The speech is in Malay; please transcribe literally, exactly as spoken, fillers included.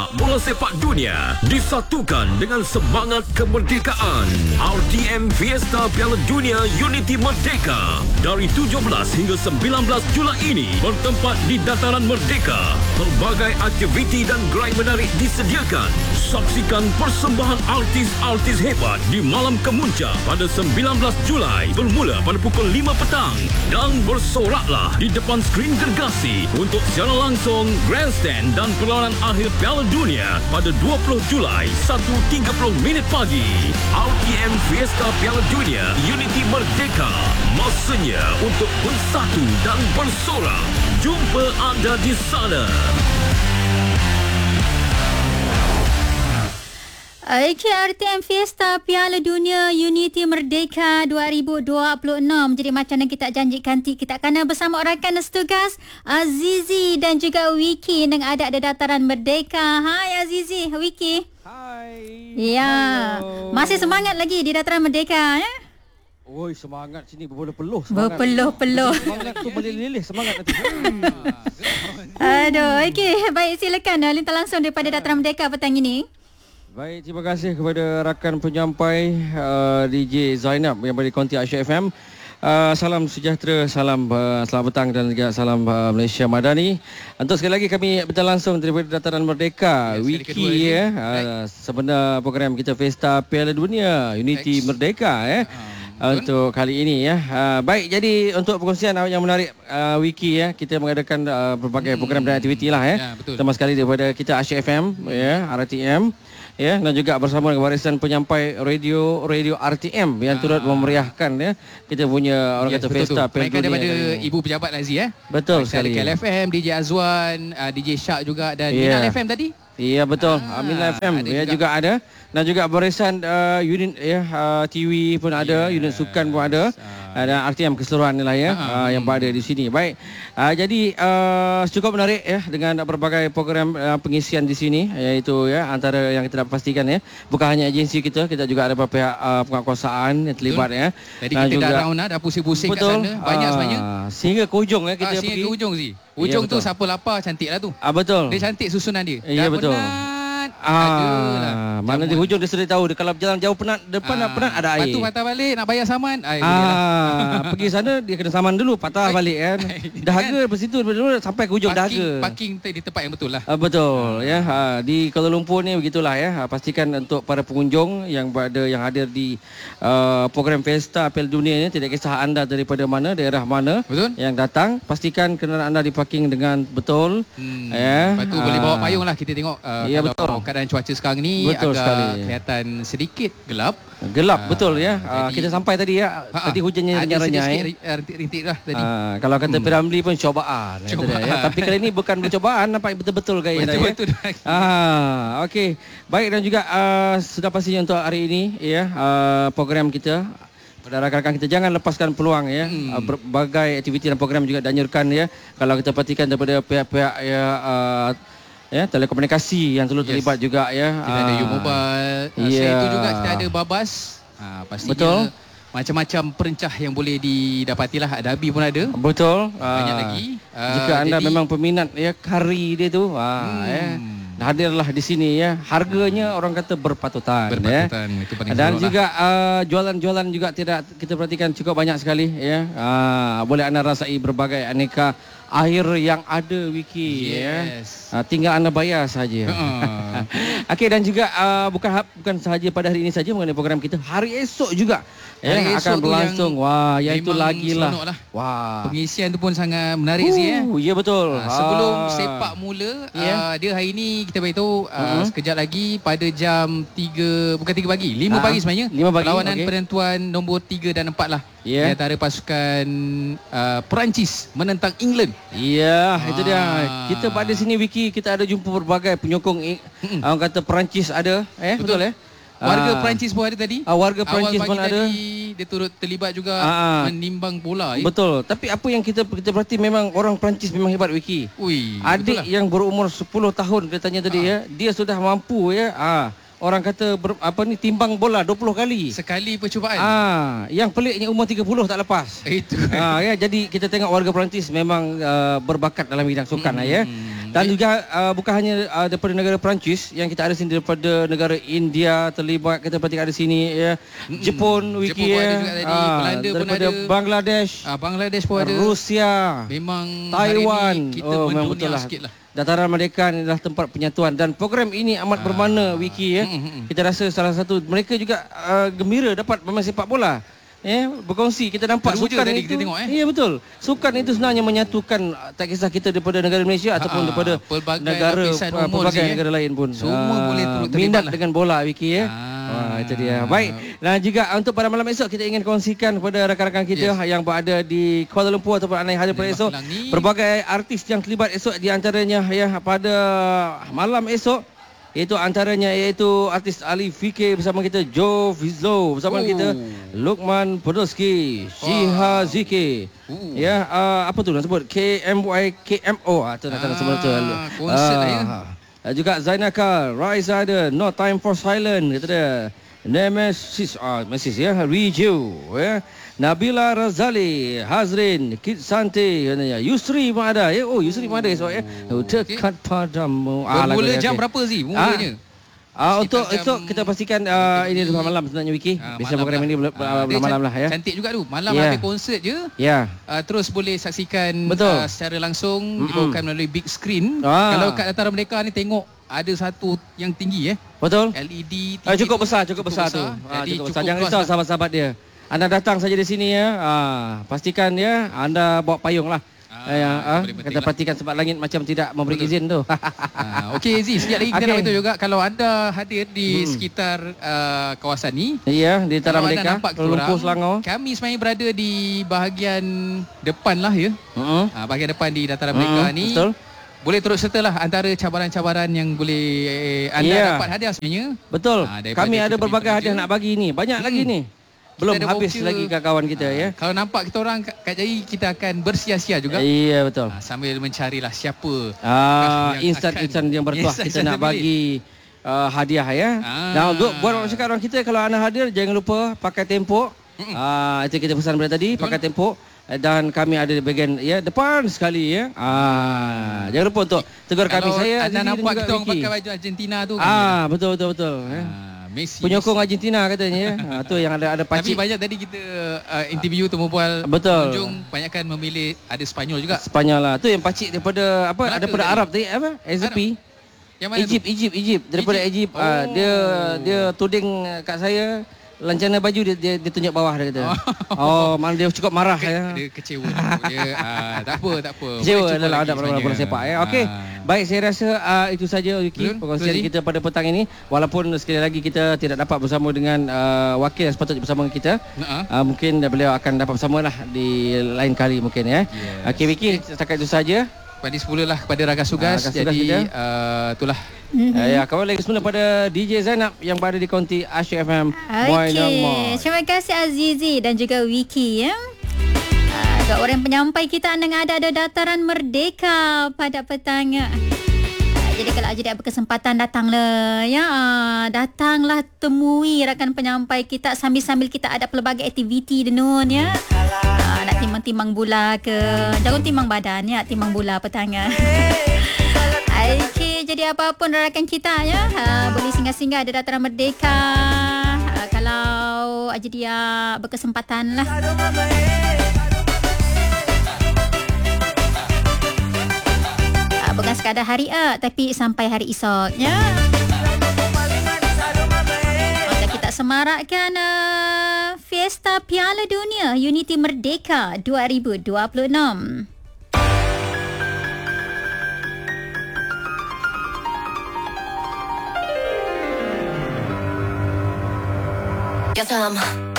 sepak bola sepak dunia disatukan dengan semangat kemerdekaan. R T M Fiesta Piala Dunia Unity Merdeka dari tujuh belas hingga sembilan belas Julai ini bertempat di Dataran Merdeka. Pelbagai aktiviti dan gerai menarik disediakan. Saksikan persembahan artis-artis hebat di Malam Kemuncak pada sembilan belas Julai bermula pada pukul lima petang dan bersoraklah di depan skrin gergasi untuk siaran langsung grandstand dan perlawanan akhir Piala Dunia pada dua puluh Julai satu tiga puluh minit pagi. R T M Fiesta Piala Dunia Unity Merdeka, masanya untuk bersatu dan bersorak. Jumpa anda di sana. Okay, R T M Fiesta Piala Dunia Unity Merdeka dua ribu dua puluh enam. Jadi macam yang kita janjikan, kita akan bersama rakan setugas Azizi dan juga Wiki yang ada di Dataran Merdeka. Hai Azizi, Wiki. Hai. Ya, hello. Masih semangat lagi di Dataran Merdeka ya? Oi, semangat sini berpeluh-peluh. Berpeluh-peluh. Semangat tu meleleh semangat nanti. Aduh, okey. Baik, silakan lintas langsung daripada Dataran Merdeka petang ini. Baik, terima kasih kepada rakan penyampai uh, D J Zainab yang berada di Konti Aisyah F M. Uh, salam sejahtera, salam uh, selamat petang dan juga salam uh, Malaysia Madani. Untuk sekali lagi kami berjalan langsung daripada Dataran Merdeka. Ya, Wiki ya, uh, sebenar program kita Fiesta Piala Dunia Unity X. Merdeka ya. Uh, untuk kali ini ya. Uh, baik, jadi untuk perkongsian yang menarik uh, Wiki ya, kita mengadakan uh, berbagai hmm. program dan aktiviti lah ya. Ya, terutama sekali daripada kita Aisyah F M ya, R T M. Ya, dan juga bersama dengan barisan penyampai radio radio R T M yang turut memeriahkan ya kita punya orang yes, kata Fiesta Piala Dunia. Daripada ibu pejabat Lazi eh. Betul sekali. K L F M, D J Azwan, uh, D J Syak juga dan yeah. Minal F M tadi. Iya betul. Ah, Minal F M ya juga. juga ada dan juga barisan uh, unit ya uh, T V pun ada, yes. unit sukan pun ada. Uh, dan R T M keseluruhan ni lah ya uh, uh, yang berada di sini. Baik. Uh, jadi uh, cukup menarik ya dengan berbagai program uh, pengisian di sini, iaitu ya antara yang kita dapat pastikan ya, bukan hanya agensi kita, kita juga ada beberapa pihak uh, penguatkuasaan yang terlibat betul. ya. Jadi kita juga, dah round dah, dah pusing-pusing kat sana banyak uh, sebenarnya. Sehingga ke hujung ya kita uh, sehingga pergi. ke hujung sih. Hujung ya, tu siapa lapar cantik lah tu. Ah betul. Dia cantik susunan dia. Ya betul. Ah, mana di hujung dia sudah tahu dia kalau berjalan jauh penat depan ah, nak penat ada air. Lepas tu patah balik nak bayar saman. Ay, ah, pergi sana dia kena saman dulu patah balik kan. Dahaga lepas situ dulu sampai ke hujung dahaga. Parking di tempat yang betul lah. Ah, betul ya. Ha, di Kuala Lumpur ni begitulah ya. Ha, pastikan untuk para pengunjung yang berada yang hadir di uh, program Fiesta Piala Dunia ni, tidak kisah anda daripada mana, daerah mana betul? yang datang, pastikan kenderaan anda diparking dengan betul. Hmm. Ya. Lepas tu ha. boleh bawa payung lah, kita tengok uh, ya, kalau betul. keadaan cuaca sekarang ni betul agak sekali. kelihatan sedikit gelap. Gelap, uh, betul ya. Uh, jadi, kita sampai tadi ya. Uh, tadi hujannya renyai-renyai. Ada rintik-rintik lah tadi. Uh, kalau kata hmm. Piramli pun cobaan. cobaan. Ya. Tapi kali ini bukan cobaan, nampak betul-betul gaya dah ya. Betul-betul. Ah, okey. Baik, dan juga uh, sudah pastinya untuk hari ini ya, uh, program kita pada rakan-rakan kita jangan lepaskan peluang ya. Hmm. Uh, berbagai aktiviti dan program juga dianjurkan ya. Kalau kita perhatikan daripada pihak-pihak ya uh, ya, telekomunikasi yang terlalu yes. terlibat juga ya. Kita ada U-Mobile. Uh, yeah. Selain itu juga kita ada Babas. Uh, pastinya betul. Macam-macam perencah yang boleh didapatilah. Ada Abi pun ada. Betul. Banyak uh, lagi. Uh, jika anda jadi, memang peminat ya kari dia tu, ah hmm. ya. hadirlah di sini ya. Harganya orang kata berpatutan, berpatutan ya. Itu paling dan seronok juga lah. uh, jualan-jualan juga tidak kita perhatikan cukup banyak sekali ya. Uh, boleh anda rasai berbagai aneka air yang ada Wiki yes. ya. Uh, tinggal anda bayar saja. Uh. Okey, dan juga uh, bukan bukan sahaja pada hari ini saja mengenai program kita, hari esok juga hari ya, akan berlangsung. Wah, yang itu lagi lah. lah. Wah. Pengisian tu pun sangat menarik uh, sih ya. Ya betul. Uh, sebelum uh, sepak mula yeah. uh, dia hari ini kita beritahu uh, uh-huh. sekejap lagi pada jam tiga, bukan tiga pagi, lima uh, pagi sebenarnya. lima pagi. Perlawanan okay. penentuan nombor tiga dan empat lah. Yeah. Di antara pasukan uh, Perancis menentang England. Ya, yeah, itu dia. Kita pada sini Wiki, kita ada jumpa berbagai penyokong Mm-mm. orang kata Perancis ada, eh betul, betul eh? Warga ah. Perancis pun ada tadi. Ah, warga Perancis pun ada. Dia turut terlibat juga ah. menimbang bola. Eh? Betul. Tapi apa yang kita kita berarti memang orang Perancis memang hebat Wiki. Ui, adik lah. yang berumur sepuluh tahun katanya tadi ah. ya, dia sudah mampu ya. Ah. Orang kata ber, apa ni timbang bola dua puluh kali. Sekali percubaan. Ah, yang peliknya umur tiga puluh tak lepas. Itu. Ah ya, jadi kita tengok warga Perancis memang uh, berbakat dalam bidang sukan hmm. ya. Dan juga uh, bukan hanya uh, daripada negara Perancis, yang kita ada sini daripada negara India terlibat, kita perhatikan ada sini ya. Jepun, Wiki Jepun pun ya. ada juga tadi, Ah, Belanda pun daripada ada. Bangladesh, Ah, Bangladesh pun ada. Rusia, Memang Taiwan. hari ni kita Oh, memang mendunia betul lah. sikit lah. Dataran Merdeka ni adalah tempat penyatuan, dan program ini amat bermakna, Wiki ya. Kita rasa salah satu mereka juga uh, gembira dapat bermain sepak bola. Ya, berkongsi kita nampak Teruja sukan tadi itu. kita tengok, eh. Ya betul. Sukan itu sebenarnya menyatukan, tak kisah kita daripada negara Malaysia ataupun Ah, daripada pelbagai negara lapisan uh, umur pelbagai sih, eh. negara lain pun. Semua Ah, boleh turut terlibat minat lah. dengan bola, Wiki ya. Ah. Wah, itu dia. Baik. Dan juga untuk pada malam esok kita ingin kongsikan kepada rakan-rakan kita Yes. yang berada di Kuala Lumpur ataupun Anai Hadir pada Di esok, Magelang ni. berbagai artis yang terlibat esok, di antaranya ya pada malam esok, iaitu antaranya iaitu artis Ali Fikir bersama kita, Joe Vizlo bersama Oh. kita, Lukman Podolski, Shiha Ziki. Oh. Ya, uh, apa tu nak sebut? K M Y K M O. Ah, tu nak nak sebut tu. Ah, konsert lah ya. Uh, juga Zainaka, Raisa ada, No Time for Silent, kata dia. Nemesis, ah, Nemesis ya, Riju, ya. Nabila Razali, Hazrin, Kit Santi, katanya. Yusri pun ada, ya. Oh, Yusri pun ada esok ya. Oh, dekat padamu. Ah, lagu Bermula dia, jam okey. berapa Zee? Mulanya. Ah, untuk Sekitar esok jam- kita pastikan uh, ini adalah malam sebenarnya, Wiki. Ah, Biasa malam program lah. ini Ah, uh, dia malam can- lah ya. Cantik juga tu. Malam Ya. habis konsert je. Ya. Uh, terus boleh saksikan Betul. uh, secara langsung, dibawakan melalui big screen. Ah. Kalau kat Dataran Merdeka ni tengok ada satu yang tinggi eh. Betul? L E D T V Ah, cukup tu besar, cukup, besar, tu. Ah, Jadi cukup cukup besar. Jangan luas risau lah. sahabat-sahabat dia. Anda datang saja di sini ya. Ah, pastikan ya anda bawa payung lah. Ah, ya, itu ah, paling penting kita lah. pastikan sebab langit macam tidak memberi Betul. izin tu. Ah, Okey Zee, sekejap lagi kita Okey. nak beritahu juga kalau anda hadir di Hmm. sekitar uh, kawasan ni. Ya, di Dataran Kalau anda Merdeka, nampak kita Kuala Lumpur, orang, Selangor. kami sebenarnya berada di bahagian depan lah ya. Hmm. Ah, bahagian depan di Dataran Merdeka Hmm, ni. betul. Boleh turut serta lah antara cabaran-cabaran yang boleh eh, anda Ya. dapat hadiah sebenarnya. Betul. Ah, daripada Kami ada kita berbagai punya hadiah pekerja. nak bagi ni. Banyak Hmm. lagi ni. Belum Kita ada habis voucher. lagi kawan-kawan kita ya. Kalau nampak kita orang kat kat Jari, kita akan bersia-sia juga. Iya, betul. Ah, sambil mencarilah siapa Ah, yang instan-instan akan- yang bertuah kita instan-instan nak yang bagi uh, hadiah ya. Ah. Dan untuk buat orang cakap orang kita, kalau anda hadir jangan lupa pakai tempok. Ah, itu kita pesan pada tadi, Betul. pakai tempok. Dan kami ada di bahagian ya depan sekali ya. Ah, jangan lupa untuk tegur kami, Kalau saya anda Azizi dan nampak juga kita orang Vicky. pakai baju Argentina tu kan. Ah, betul betul betul ya. Ah, Messi. Penyokong Argentina katanya ya. Ah, tu yang ada ada Tapi pacik banyak tadi kita uh, interview temu bual Betul. pengunjung banyakkan memilih ada Sepanyol juga. Spanyol lah. Tu yang pacik daripada apa? Melaka Daripada tadi. Arab tadi apa? S P. Yang mana Egypt, tu? Egypt, Egypt. Daripada Egypt? Egypt. Ah, Oh. dia dia tuding kat saya, lancana baju dia dia, dia tunjuk bawah dia kata. Oh, mana dia cukup marah Ke, ya. dia kecewa tu. Dia ah, tak apa, tak apa. Kecewa Boleh cuba adalah lagi ada bola bola sebenarnya. sepak ya. Okey. Ah. Baik, saya rasa uh, itu saja Wiki Betul, perkongsian betul, Zee. kita pada petang ini. Walaupun sekali lagi kita tidak dapat bersama dengan uh, wakil yang sepatutnya bersama dengan kita. Ha. Uh, mungkin beliau akan dapat bersama lah di lain kali mungkin ya. Yes. Okey Wiki, setakat itu saja. Padi sepuluh lah kepada Raga Sugas. Ah, Raga Sugas Jadi kita. uh, itulah. Mhm. Uh, ya, kawal lagi semula pada D J Zainab yang berada di konti Asyik F M. Boy Okey, terima kasih Azizi dan juga Wiki ya. Ah, Agak orang penyampai kita anda ada ada Dataran Merdeka pada petang. Ah, Jadi kalau Azizi ada berkesempatan datanglah ya. Ah, Datanglah temui rakan penyampai kita sambil-sambil kita ada pelbagai aktiviti denun ya. Ah, Nak timbang-timbang bola ke. Jangan timbang badan ya, timbang bola petang. Okey, jadi apapun rakan kita ya, ha, boleh singgah-singgah ada Dataran Merdeka. Ha, kalau aja dia berkesempatan lah. Ha, bukan sekadar hari A, tapi sampai hari esok ya. Maka kita semarakkan uh, Fiesta Piala Dunia Unity Merdeka dua ribu dua puluh enam. Yes, I'm